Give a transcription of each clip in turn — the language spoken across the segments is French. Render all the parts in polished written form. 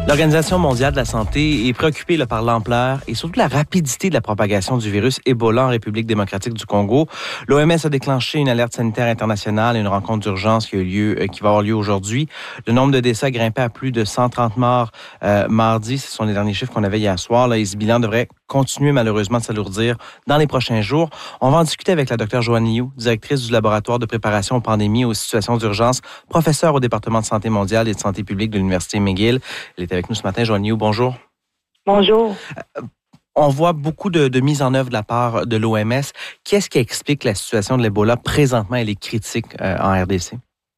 L'Organisation mondiale de la santé est préoccupée par l'ampleur et surtout la rapidité de la propagation du virus Ebola en République démocratique du Congo. L'OMS a déclenché une alerte sanitaire internationale et une rencontre d'urgence qui va avoir lieu aujourd'hui. Le nombre de décès a grimpé à plus de 130 morts mardi. Ce sont les derniers chiffres qu'on avait hier soir. Et ce bilan devrait continuer malheureusement de s'alourdir dans les prochains jours. On va en discuter avec la Dr Joanne Liu, directrice du laboratoire de préparation aux pandémies et aux situations d'urgence, professeure au département de santé mondiale et de santé publique de l'Université McGill. Elle est avec nous ce matin. Joanne Liu, bonjour. Bonjour. On voit beaucoup de mise en œuvre de la part de l'OMS. Qu'est-ce qui explique la situation de l'Ebola présentement? Elle est critique en RDC.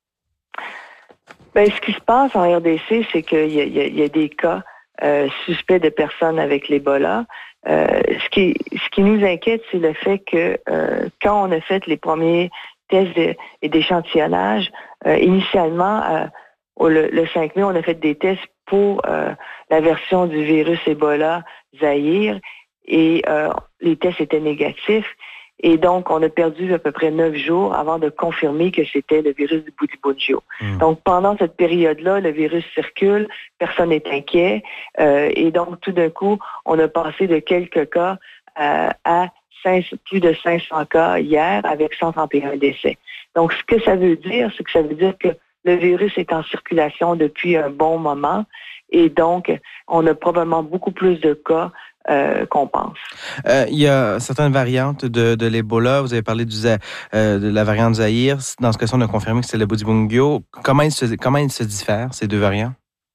Bien, ce qui se passe en RDC, c'est qu'il y a des cas suspects de personnes avec l'Ebola. Ce qui nous inquiète, c'est le fait que quand on a fait les premiers tests d'échantillonnage, initialement, le 5 mai, on a fait des tests pour la version du virus Ebola Zaïre et les tests étaient négatifs. Et donc, on a perdu à peu près 9 jours avant de confirmer que c'était le virus du Bundibugyo. Donc, pendant cette période-là, le virus circule, personne n'est inquiet. Et donc, tout d'un coup, on a passé de quelques cas à plus de 500 cas hier avec 131 décès. Donc, ce que ça veut dire, c'est que ça veut dire que le virus est en circulation depuis un bon moment. Et donc, on a probablement beaucoup plus de cas qu'on pense. Il y a certaines variantes de l'Ebola. Vous avez parlé de la variante Zaïre. Dans ce cas-ci, on a confirmé que c'est le Bundibugyo. Comment ils se diffèrent, ces deux variants?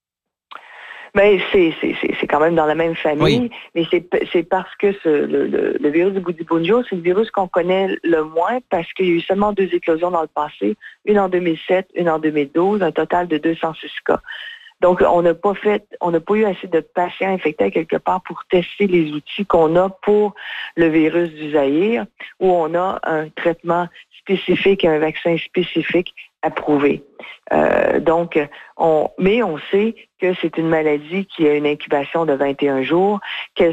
Ben, c'est quand même dans la même famille, oui. Mais c'est parce que le virus du Bundibugyo, c'est le virus qu'on connaît le moins parce qu'il y a eu seulement 2 éclosions dans le passé, une en 2007, une en 2012, un total de 206 cas. Donc, on n'a pas eu assez de patients infectés quelque part pour tester les outils qu'on a pour le virus du Zaïre, où on a un traitement spécifique et un vaccin spécifique approuvé. Mais on sait que c'est une maladie qui a une incubation de 21 jours, qu'elle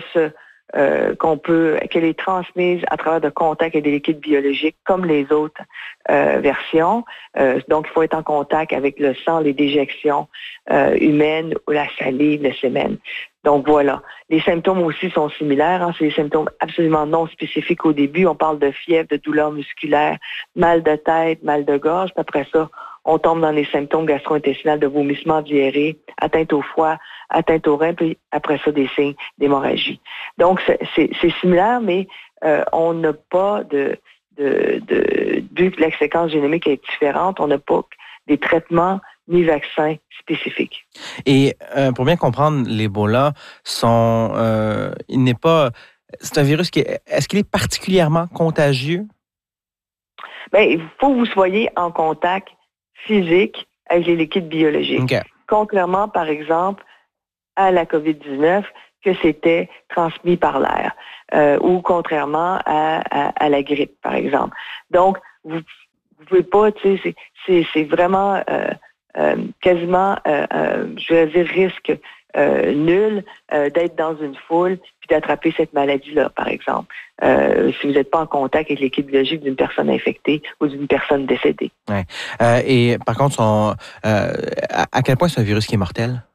est transmise à travers de contacts avec des liquides biologiques comme les autres versions. Donc, il faut être en contact avec le sang, les déjections humaines ou la salive, le sémen. Donc, voilà. Les symptômes aussi sont similaires. C'est des symptômes absolument non spécifiques au début. On parle de fièvre, de douleur musculaire, mal de tête, mal de gorge. Puis après ça, on tombe dans les symptômes gastro-intestinaux de vomissement, diarrhée, atteinte au foie, atteinte au rein, puis après ça, des signes d'hémorragie. Donc, c'est similaire, mais on n'a pas vu que la séquence génomique est différente, on n'a pas des traitements ni vaccins spécifiques. Et pour bien comprendre, l'Ebola, c'est un virus est-ce qu'il est particulièrement contagieux? Bien, il faut que vous soyez en contact physique avec les liquides biologiques. Okay. Contrairement, par exemple, à la COVID-19, que c'était transmis par l'air, ou contrairement à la grippe, par exemple. Donc, vous pouvez pas, c'est vraiment quasiment, je vais dire, risque nul d'être dans une foule puis d'attraper cette maladie-là, par exemple, si vous n'êtes pas en contact avec l'équipe biologique d'une personne infectée ou d'une personne décédée. Ouais. Et par contre, à quel point c'est un virus qui est mortel?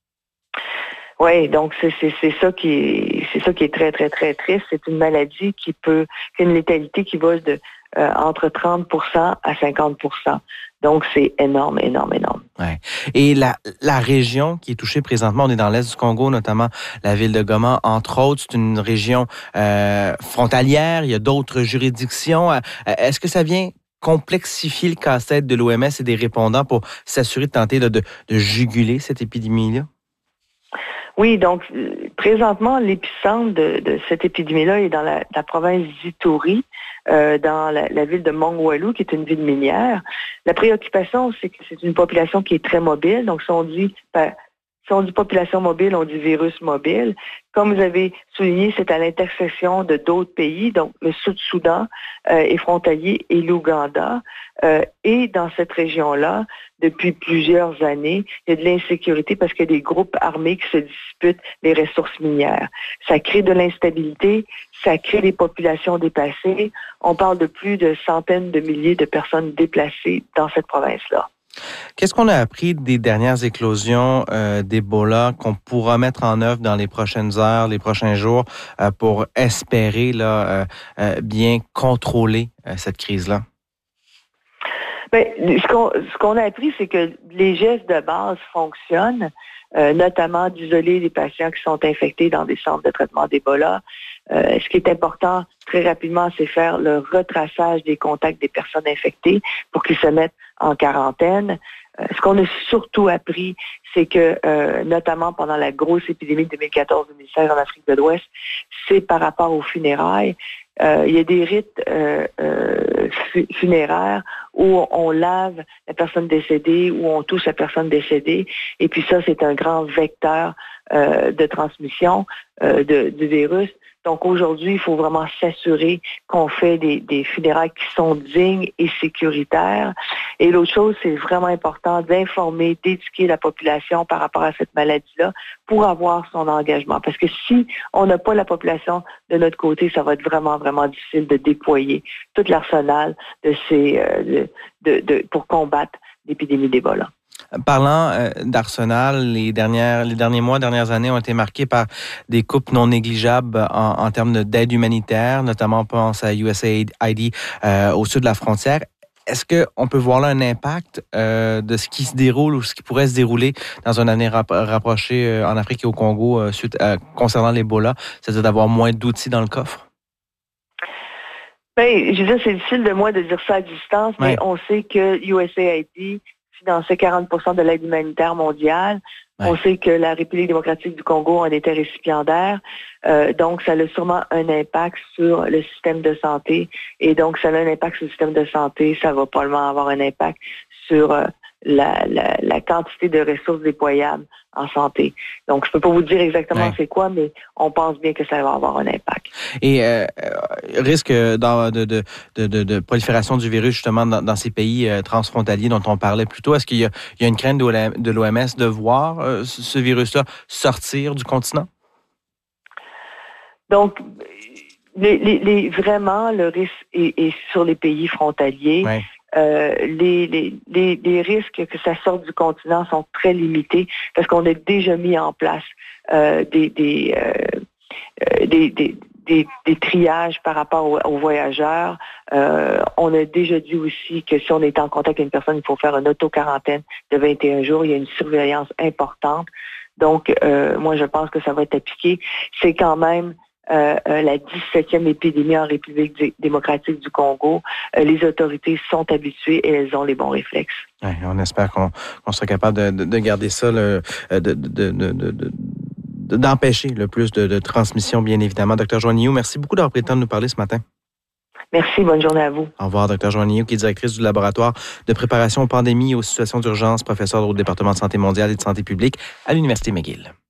Oui, donc c'est ça qui est très, très, très triste. C'est une maladie qui a une létalité qui va de entre 30% à 50%. Donc, c'est énorme, énorme, énorme. Ouais. Et la région qui est touchée présentement, on est dans l'est du Congo, notamment la ville de Goma, entre autres. C'est une région frontalière. Il y a d'autres juridictions. Est-ce que ça vient complexifier le casse-tête de l'OMS et des répondants pour s'assurer de tenter de juguler cette épidémie-là? Oui, donc présentement, l'épicentre de cette épidémie-là est dans la province d'Ituri, dans la ville de Mongwalu, qui est une ville minière. La préoccupation, c'est que c'est une population qui est très mobile. Donc, si on dit population mobile, on dit virus mobile. Comme vous avez souligné, c'est à l'intersection de d'autres pays, donc le Sud-Soudan est frontalier et l'Ouganda. Et dans cette région-là, depuis plusieurs années, il y a de l'insécurité parce qu'il y a des groupes armés qui se disputent les ressources minières. Ça crée de l'instabilité, ça crée des populations déplacées. On parle de plus de centaines de milliers de personnes déplacées dans cette province-là. Qu'est-ce qu'on a appris des dernières éclosions d'Ebola qu'on pourra mettre en œuvre dans les prochaines heures, les prochains jours, pour espérer bien contrôler cette crise-là? Bien, ce qu'on a appris, c'est que les gestes de base fonctionnent, notamment d'isoler les patients qui sont infectés dans des centres de traitement d'Ebola. Ce qui est important très rapidement, c'est faire le retraçage des contacts des personnes infectées pour qu'ils se mettent en quarantaine. Ce qu'on a surtout appris, c'est que, notamment pendant la grosse épidémie de 2014-2016 en Afrique de l'Ouest, c'est par rapport aux funérailles. Il y a des rites funéraires où on lave la personne décédée, où on touche la personne décédée. Et puis ça, c'est un grand vecteur de transmission du virus. Donc aujourd'hui, il faut vraiment s'assurer qu'on fait des funérailles qui sont dignes et sécuritaires. Et l'autre chose, c'est vraiment important d'informer, d'éduquer la population par rapport à cette maladie-là pour avoir son engagement. Parce que si on n'a pas la population de notre côté, ça va être vraiment, vraiment difficile de déployer tout l'arsenal pour combattre l'épidémie d'Ebola. Parlant d'arsenal, les derniers mois, dernières années ont été marqués par des coupes non négligeables en termes d'aide humanitaire, notamment on pense à USAID au sud de la frontière. Est-ce qu'on peut voir là un impact de ce qui se déroule ou ce qui pourrait se dérouler dans un avenir rapproché en Afrique et au Congo concernant l'Ebola, c'est-à-dire d'avoir moins d'outils dans le coffre? Bien, je veux dire, c'est difficile de moi de dire ça à distance, mais on sait que USAID finançait 40% de l'aide humanitaire mondiale. Ouais. On sait que la République démocratique du Congo en était récipiendaire. Donc, ça a sûrement un impact sur le système de santé. Et donc, ça a un impact sur le système de santé. Ça va probablement avoir un impact sur la quantité de ressources déployables en santé. Donc, je peux pas vous dire exactement c'est quoi, mais on pense bien que ça va avoir un impact. Et risque de prolifération du virus, justement, dans ces pays transfrontaliers dont on parlait plus tôt, est-ce qu'il y a une crainte de l'OMS de voir ce virus-là sortir du continent? Donc, vraiment, le risque est sur les pays frontaliers. Ouais. Les risques que ça sorte du continent sont très limités parce qu'on a déjà mis en place des triages par rapport aux voyageurs. On a déjà dit aussi que si on est en contact avec une personne, il faut faire une auto-quarantaine de 21 jours. Il y a une surveillance importante. Donc, moi, je pense que ça va être appliqué. C'est quand même la 17e épidémie en République démocratique du Congo. Les autorités sont habituées et elles ont les bons réflexes. Ouais, on espère qu'on sera capable de garder ça, d'empêcher le plus de transmission, bien évidemment. Dr. Joanne Nioux, merci beaucoup d'avoir pris le temps de nous parler ce matin. Merci, bonne journée à vous. Au revoir, Dr. Joanne Nioux, qui est directrice du laboratoire de préparation aux pandémies et aux situations d'urgence, professeure au département de santé mondiale et de santé publique à l'Université McGill.